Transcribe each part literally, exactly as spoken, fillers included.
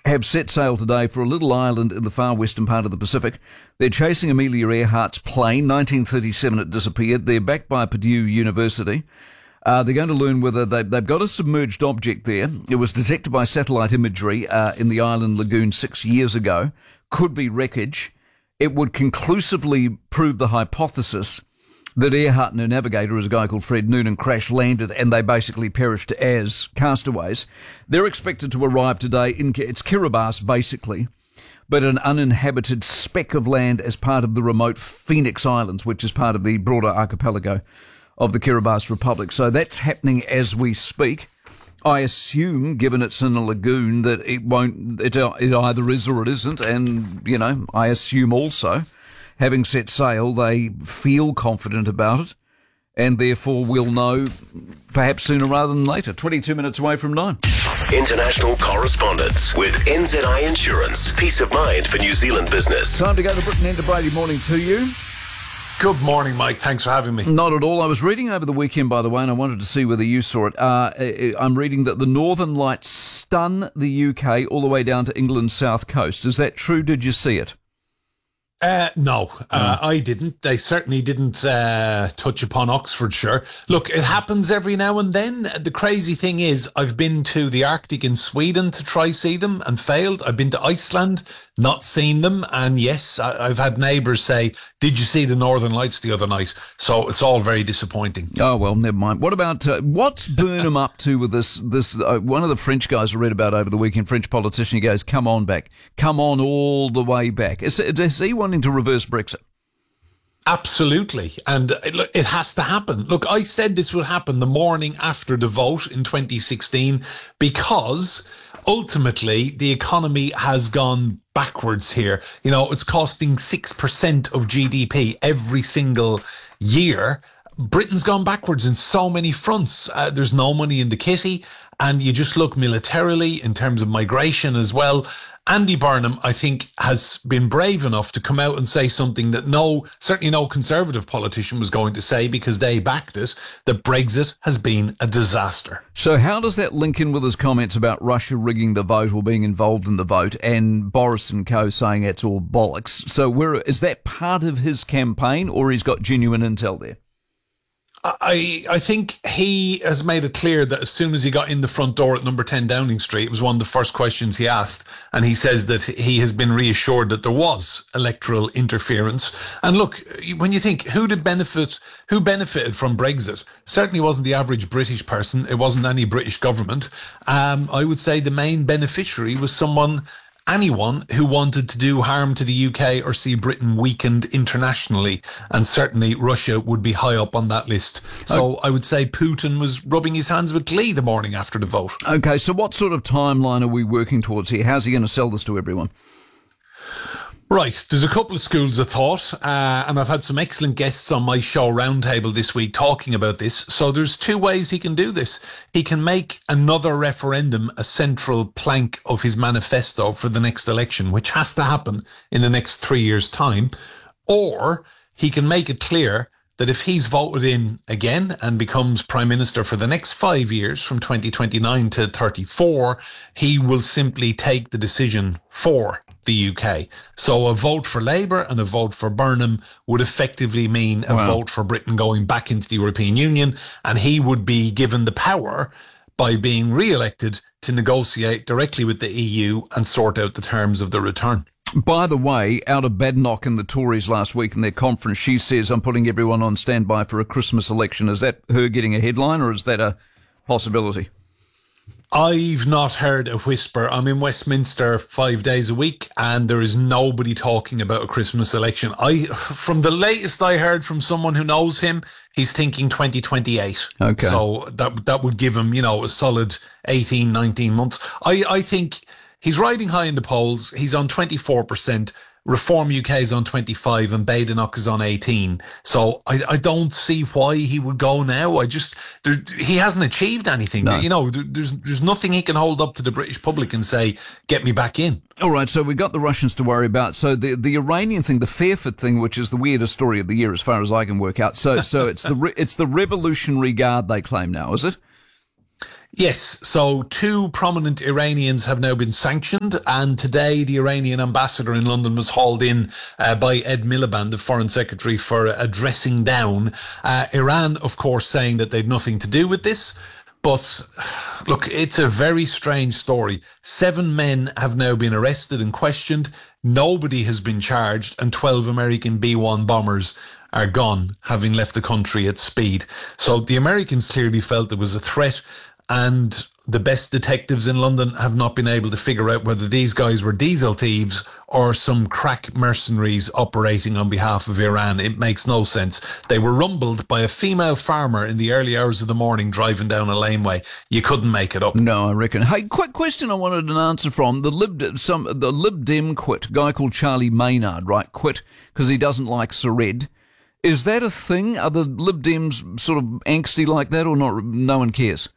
have set sail today for a little island in the far western part of the Pacific. They're chasing Amelia Earhart's plane. nineteen thirty-seven it disappeared. They're backed by Purdue University. Uh, they're going to learn whether they, they've got a submerged object there. It was detected by satellite imagery uh, in the island lagoon six years ago. Could be wreckage. It would conclusively prove the hypothesis that Earhart and her navigator, is a guy called Fred Noonan, crash landed and they basically perished as castaways. They're expected to arrive today in, it's Kiribati basically, but an uninhabited speck of land as part of the remote Phoenix Islands, which is part of the broader archipelago of the Kiribati Republic. So that's happening as we speak. I assume, given it's in a lagoon, that it won't, it, it either is or it isn't. And, you know, I assume also, having set sail, they feel confident about it and therefore will know perhaps sooner rather than later. twenty-two minutes away from nine. International correspondence with N Z I Insurance. Peace of mind for New Zealand business. Time to go to Britain. Enda Brady, morning to you. Good morning, Mike. Thanks for having me. Not at all. I was reading over the weekend, by the way, and I wanted to see whether you saw it. Uh, I'm reading that the Northern Lights stun the U K all the way down to England's south coast. Is that true? Did you see it? Uh, no, uh, mm. I didn't. They certainly didn't uh, touch upon Oxfordshire. Look, it happens every now and then. The crazy thing is, I've been to the Arctic in Sweden to try see them and failed. I've been to Iceland, not seen them. And yes, I- I've had neighbours say, did you see the Northern Lights the other night? So it's all very disappointing. Oh, well, never mind. What about, uh, what's Burnham up to with this? This uh, one of the French guys I read about over the weekend, French politician, he goes, come on back. Come on all the way back. Is, is he wanting to reverse Brexit? Absolutely. And it, it has to happen. Look, I said this would happen the morning after the vote in twenty sixteen because ultimately the economy has gone backwards here. You know, it's costing six percent of G D P every single year. Britain's gone backwards in so many fronts. Uh, there's no money in the kitty. And you just look militarily in terms of migration as well. Andy Burnham, I think, has been brave enough to come out and say something that no, certainly no Conservative politician was going to say because they backed it, that Brexit has been a disaster. So how does that link in with his comments about Russia rigging the vote or being involved in the vote and Boris and co saying it's all bollocks? So where, is that part of his campaign or he's got genuine intel there? I I think he has made it clear that as soon as he got in the front door at number ten Downing Street, it was one of the first questions he asked. And he says that he has been reassured that there was electoral interference. And look, when you think who did benefit, who benefited from Brexit, certainly wasn't the average British person. It wasn't any British government. Um, I would say the main beneficiary was someone anyone who wanted to do harm to the U K or see Britain weakened internationally. And certainly Russia would be high up on that list. So okay. I would say Putin was rubbing his hands with glee the morning after the vote. Okay, so what sort of timeline are we working towards here? How's he going to sell this to everyone? Right, there's a couple of schools of thought, uh, and I've had some excellent guests on my show Roundtable this week talking about this. So there's two ways he can do this. He can make another referendum a central plank of his manifesto for the next election, which has to happen in the next three years' time. Or he can make it clear that if he's voted in again and becomes Prime Minister for the next five years, from twenty twenty-nine to thirty-four, he will simply take the decision for the U K. So a vote for Labour and a vote for Burnham would effectively mean a wow. vote for Britain going back into the European Union, and he would be given the power by being re-elected to negotiate directly with the E U and sort out the terms of the return. By the way, out of Badenoch and the Tories last week in their conference, she says, I'm putting everyone on standby for a Christmas election. Is that her getting a headline or is that a possibility? I've not heard a whisper. I'm in Westminster five days a week and there is nobody talking about a Christmas election. I, from the latest I heard from someone who knows him, he's thinking twenty twenty-eight. Okay. So that that would give him, you know, a solid eighteen, nineteen months. I, I think he's riding high in the polls. He's on twenty-four percent. Reform U K is on twenty-five and Badenoch is on eighteen. So I, I don't see why he would go now. I just, there, he hasn't achieved anything. No. You know, there, there's there's nothing he can hold up to the British public and say, get me back in. All right, so we've got the Russians to worry about. So the the Iranian thing, the Fairford thing, which is the weirdest story of the year as far as I can work out. So so it's the it's the Revolutionary Guard they claim now, is it? Yes, so two prominent Iranians have now been sanctioned, and today the Iranian ambassador in London was hauled in uh, by Ed Miliband, the Foreign Secretary, for a dressing down. Uh, Iran, of course, saying that they've nothing to do with this. But look, it's a very strange story. Seven men have now been arrested and questioned. Nobody has been charged, and twelve American B one bombers are gone, having left the country at speed. So the Americans clearly felt there was a threat, and the best detectives in London have not been able to figure out whether these guys were diesel thieves or some crack mercenaries operating on behalf of Iran. It makes no sense. They were rumbled by a female farmer in the early hours of the morning driving down a laneway. You couldn't make it up. No, I reckon. Hey, quick question I wanted an answer from. The Lib, some, the Lib Dem quit, guy called Charlie Maynard, right, quit because he doesn't like Sared. Is that a thing? Are the Lib Dems sort of angsty like that, or not? No one cares?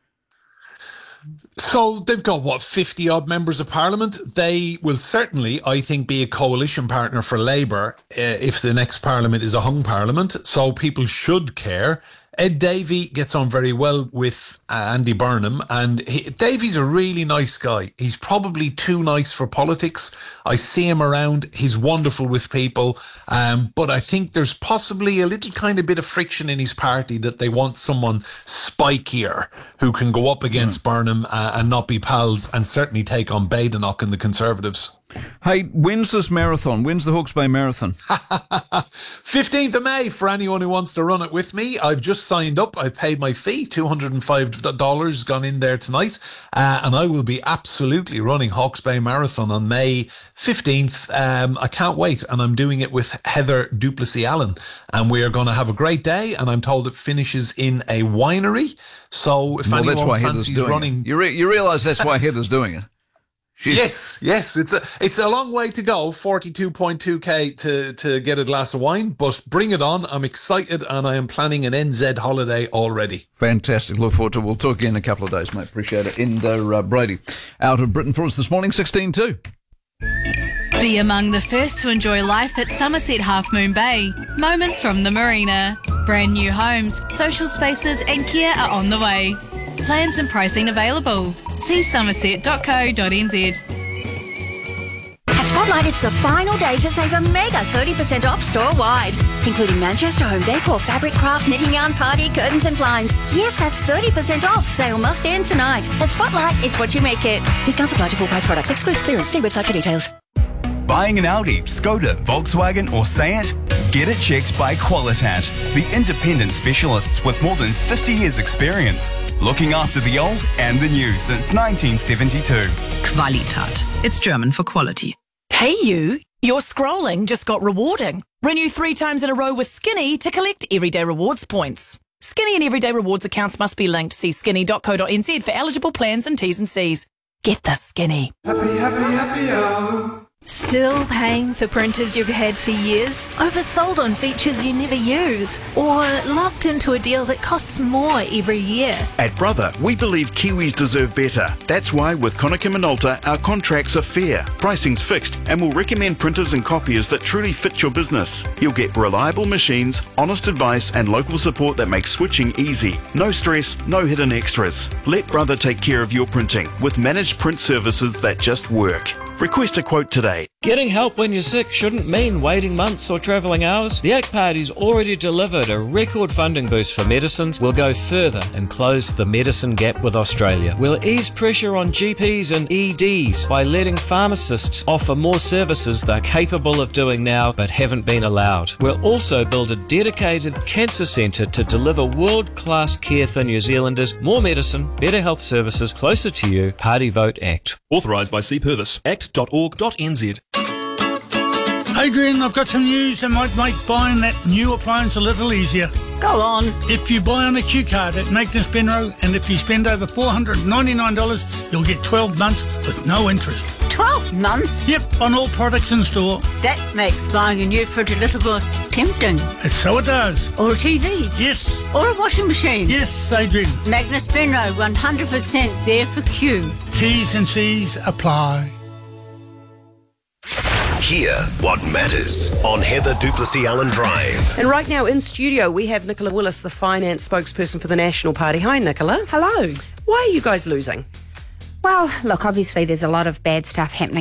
So they've got, what, fifty odd members of parliament. They will certainly, I think, be a coalition partner for Labour uh, if the next parliament is a hung parliament. So people should care. Ed Davey gets on very well with uh, Andy Burnham, and he, Davey's a really nice guy. He's probably too nice for politics. I see him around. He's wonderful with people. Um, but I think there's possibly a little kind of bit of friction in his party that they want someone spikier who can go up against mm. Burnham uh, and not be pals, and certainly take on Badenoch and the Conservatives. Hey, when's this marathon? When's the Hawke's Bay Marathon? fifteenth of May for anyone who wants to run it with me. I've just signed up. I paid my fee, two hundred five dollars gone in there tonight. Uh, and I will be absolutely running Hawke's Bay Marathon on May fifteenth. Um, I can't wait. And I'm doing it with Heather Duplessis Allen. And we are going to have a great day. And I'm told it finishes in a winery. So if well, anyone that's why fancies Heather's doing running... It. You, re- you realise that's why Heather's doing it. She's... Yes, yes, it's a it's a long way to go, forty-two point two k to, to get a glass of wine, but bring it on. I'm excited, and I am planning an N Z holiday already. Fantastic. Look forward to it. We'll talk again in a couple of days, mate. Appreciate it. Ender uh, Brady out of Britain for us this morning, sixteen two. Be among the first to enjoy life at Somerset Half Moon Bay. Moments from the marina. Brand new homes, social spaces and care are on the way. Plans and pricing available. See somerset dot co dot n z. At Spotlight, it's the final day to save a mega thirty percent off store-wide, including Manchester home decor, fabric craft, knitting yarn, party, curtains and blinds. Yes, that's thirty percent off. Sale must end tonight. At Spotlight, it's what you make it. Discounts apply to full price products. Excludes clearance. See website for details. Buying an Audi, Skoda, Volkswagen or Seat? Get it checked by Qualitat, the independent specialists with more than fifty years experience, looking after the old and the new since nineteen seventy-two. Qualitat. It's German for quality. Hey you, your scrolling just got rewarding. Renew three times in a row with Skinny to collect everyday rewards points. Skinny and everyday rewards accounts must be linked. See skinny dot co dot n z for eligible plans and T's and C's. Get the Skinny. Happy, happy, happy, oh. Still paying for printers you've had for years? Oversold on features you never use? Or locked into a deal that costs more every year? At Brother, we believe Kiwis deserve better. That's why with Konica Minolta, our contracts are fair, pricing's fixed, and we'll recommend printers and copiers that truly fit your business. You'll get reliable machines, honest advice, and local support that makes switching easy. No stress, no hidden extras. Let Brother take care of your printing with managed print services that just work. Request a quote today. Getting help when you're sick shouldn't mean waiting months or travelling hours. The A C T Party's already delivered a record funding boost for medicines. We'll go further and close the medicine gap with Australia. We'll ease pressure on G Ps and E Ds by letting pharmacists offer more services they're capable of doing now but haven't been allowed. We'll also build a dedicated cancer centre to deliver world-class care for New Zealanders. More medicine, better health services, closer to you. Party Vote Act. Authorised by C. Purvis. act dot org dot n z. Adrian, I've got some news that might make buying that new appliance a little easier. Go on. If you buy on a Q card at Magnus Benro, and if you spend over four hundred ninety-nine dollars, you'll get twelve months with no interest. twelve months? Yep, on all products in store. That makes buying a new fridge a little more tempting. And so it does. Or a T V. Yes. Or a washing machine. Yes, Adrian. Magnus Benro, one hundred percent there for Q. T's and C's apply. Hear what matters on Heather Duplessis Allen Drive. And right now in studio we have Nicola Willis, the finance spokesperson for the National Party. Hi, Nicola. Hello. Why are you guys losing? Well, look, obviously there's a lot of bad stuff happening